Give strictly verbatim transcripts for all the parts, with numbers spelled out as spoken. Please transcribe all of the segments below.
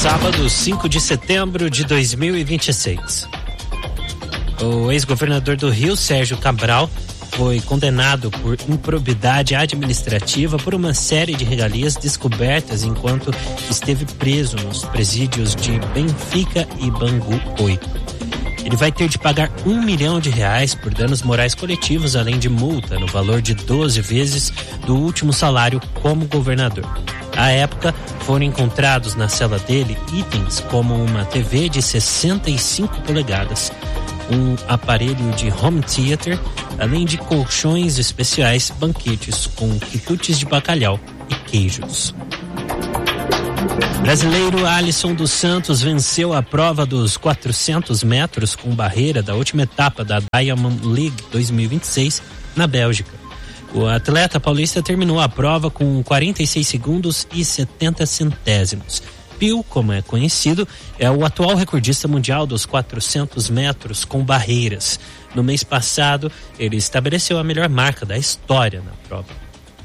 Sábado, cinco de setembro de dois mil e vinte e seis. O ex-governador do Rio, Sérgio Cabral, foi condenado por improbidade administrativa por uma série de regalias descobertas enquanto esteve preso nos presídios de Benfica e Bangu oito. Ele vai ter de pagar um milhão de reais por danos morais coletivos, além de multa no valor de doze vezes do último salário como governador. À época, foram encontrados na cela dele itens como uma T V de sessenta e cinco polegadas, um aparelho de home theater, além de colchões especiais, banquetes com quitutes de bacalhau e queijos. Brasileiro Alisson dos Santos venceu a prova dos quatrocentos metros com barreira da última etapa da Diamond League dois mil e vinte e seis na Bélgica. O atleta paulista terminou a prova com quarenta e seis segundos e setenta centésimos. Pio, como é conhecido, é o atual recordista mundial dos quatrocentos metros com barreiras. No mês passado, ele estabeleceu a melhor marca da história na prova.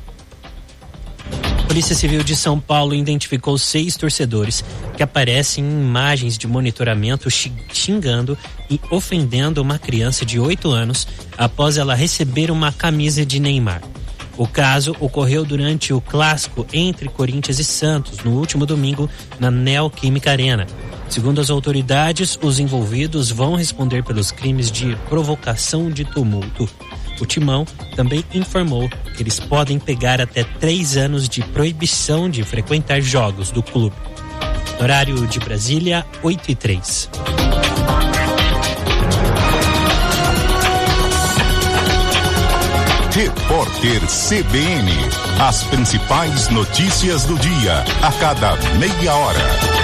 A Polícia Civil de São Paulo identificou seis torcedores que aparecem em imagens de monitoramento xingando e ofendendo uma criança de oito anos após ela receber uma camisa de Neymar. O caso ocorreu durante o clássico entre Corinthians e Santos, no último domingo, na Neoquímica Arena. Segundo as autoridades, os envolvidos vão responder pelos crimes de provocação de tumulto. O Timão também informou que eles podem pegar até três anos de proibição de frequentar jogos do clube. Horário de Brasília, oito e três. Repórter C B N. As principais notícias do dia, a cada meia hora.